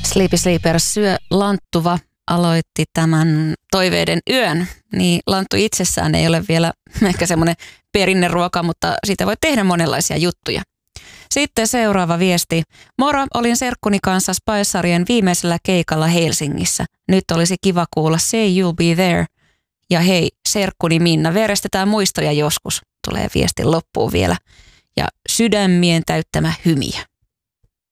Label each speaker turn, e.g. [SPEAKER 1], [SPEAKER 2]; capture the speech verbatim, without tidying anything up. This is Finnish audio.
[SPEAKER 1] Sleepy Sleepers syö Lanttuva aloitti tämän toiveiden yön, niin lanttu itsessään ei ole vielä ehkä semmoinen perinneruoka, mutta siitä voi tehdä monenlaisia juttuja. Sitten seuraava viesti. Moro, olin serkkuni kanssa Spice-sarjan viimeisellä keikalla Helsingissä. Nyt olisi kiva kuulla Say You'll Be There. Ja hei, serkkuni Minna, verestetään muistoja joskus. Tulee viestin loppuun vielä. Ja sydämien täyttämä hymiä.